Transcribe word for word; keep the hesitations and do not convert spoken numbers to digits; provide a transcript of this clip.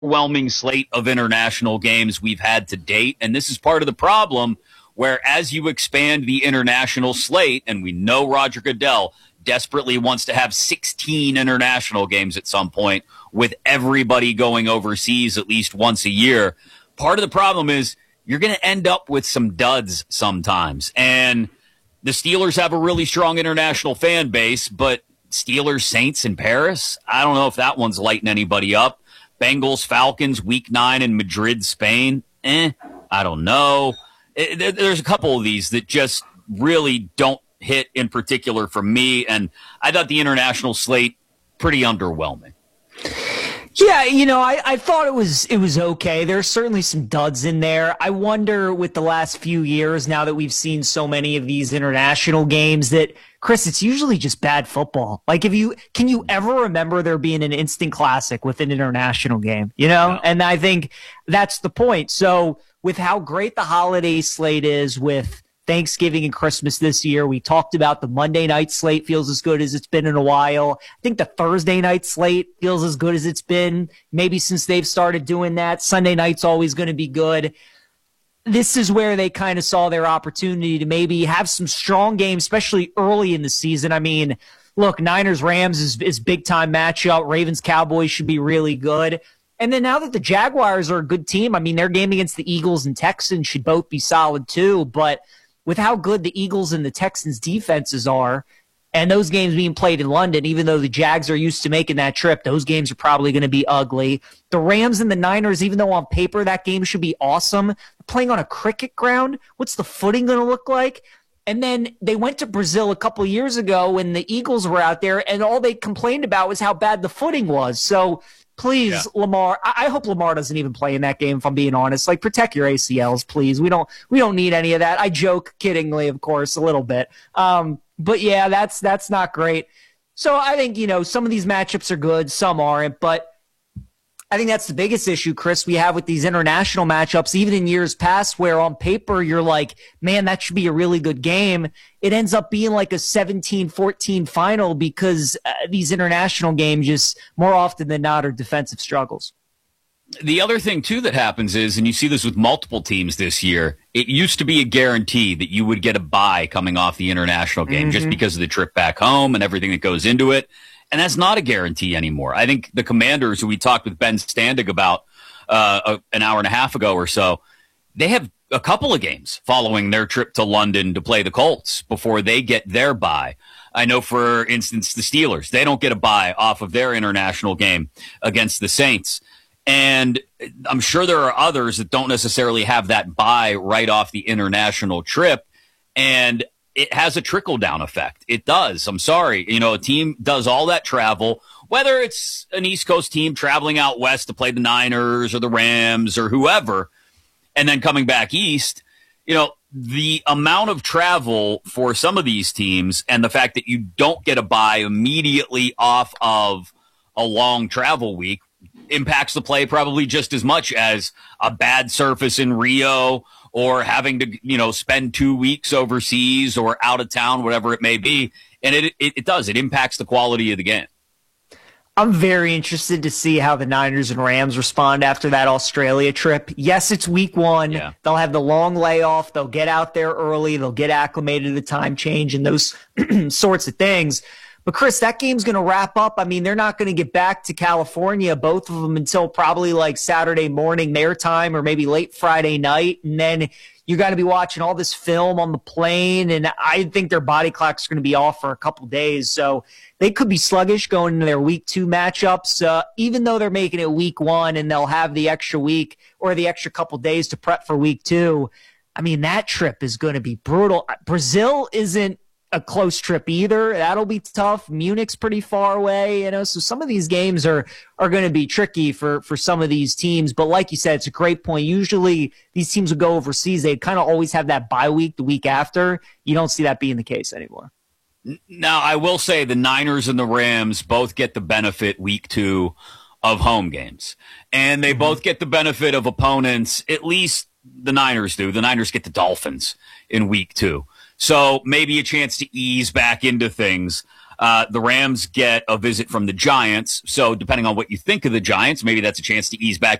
overwhelming slate of international games we've had to date. And this is part of the problem where as you expand the international slate, and we know Roger Goodell desperately wants to have sixteen international games at some point with everybody going overseas at least once a year. Part of the problem is you're going to end up with some duds sometimes. And the Steelers have a really strong international fan base, but Steelers, Saints in Paris, I don't know if that one's lighting anybody up. Bengals, Falcons, week nine in Madrid, Spain, eh, I don't know. It, there's a couple of these that just really don't hit in particular for me, and I thought the international slate pretty underwhelming. Yeah, you know, I, I thought it was it was okay. There's certainly some duds in there. I wonder with the last few years, now that we've seen so many of these international games, that, Chris, it's usually just bad football. Like, if you can you ever remember there being an instant classic with an international game, you know? No. And I think that's the point. So with how great the holiday slate is with Thanksgiving and Christmas this year, we talked about the Monday night slate feels as good as it's been in a while. I think the Thursday night slate feels as good as it's been maybe since they've started doing that. Sunday night's always going to be good. This is where they kind of saw their opportunity to maybe have some strong games, especially early in the season. I mean, look, Niners-Rams is, is big-time matchup. Ravens-Cowboys should be really good. And then now that the Jaguars are a good team, I mean, their game against the Eagles and Texans should both be solid too. But with how good the Eagles and the Texans defenses are, and those games being played in London, even though the Jags are used to making that trip, those games are probably going to be ugly. The Rams and the Niners, even though on paper that game should be awesome, playing on a cricket ground, what's the footing going to look like? And then they went to Brazil a couple years ago when the Eagles were out there, and all they complained about was how bad the footing was. So please, yeah. Lamar, I hope Lamar doesn't even play in that game, if I'm being honest. Like, protect your A C Ls, please. We don't we don't need any of that. I joke kiddingly, of course, a little bit. Um, but, yeah, that's that's not great. So I think, you know, some of these matchups are good, some aren't. But I think that's the biggest issue, Chris, we have with these international matchups, even in years past, where on paper you're like, man, that should be a really good game. It ends up being like a seventeen fourteen final because uh, these international games just more often than not are defensive struggles. The other thing, too, that happens is, and you see this with multiple teams this year, it used to be a guarantee that you would get a bye coming off the international game mm-hmm. just because of the trip back home and everything that goes into it. And that's not a guarantee anymore. I think the Commanders, who we talked with Ben Standig about uh, a, an hour and a half ago or so, they have a couple of games following their trip to London to play the Colts before they get their bye. I know, for instance, the Steelers, they don't get a bye off of their international game against the Saints. And I'm sure there are others that don't necessarily have that bye right off the international trip. And it has a trickle-down effect. It does. I'm sorry. You know, a team does all that travel, whether it's an East Coast team traveling out west to play the Niners or the Rams or whoever, and then coming back east, you know, the amount of travel for some of these teams and the fact that you don't get a bye immediately off of a long travel week impacts the play probably just as much as a bad surface in Rio or having to, you know, spend two weeks overseas or out of town, whatever it may be. And it, it, it does. It impacts the quality of the game. I'm very interested to see how the Niners and Rams respond after that Australia trip. Yes, it's week one. Yeah. They'll have the long layoff. They'll get out there early. They'll get acclimated to the time change and those sorts of things. But, Chris, that game's going to wrap up. I mean, they're not going to get back to California, both of them, until probably like Saturday morning their time or maybe late Friday night. And then you got to be watching all this film on the plane. And I think their body clock's going to be off for a couple days. So they could be sluggish going into their week two matchups, uh, even though they're making it week one and they'll have the extra week or the extra couple days to prep for week two. I mean, that trip is going to be brutal. Brazil isn't a close trip either. That'll be tough. Munich's pretty far away, you know, so some of these games are are going to be tricky for for some of these teams. But like you said, it's a great point. Usually these teams would go overseas. They kind of always have that bye week the week after. You don't see that being the case anymore. Now, I will say the Niners and the Rams both get the benefit week two of home games. And they mm-hmm. both get the benefit of opponents, at least the Niners do. The Niners get the Dolphins in week two. So maybe a chance to ease back into things. Uh, the Rams get a visit from the Giants. So depending on what you think of the Giants, maybe that's a chance to ease back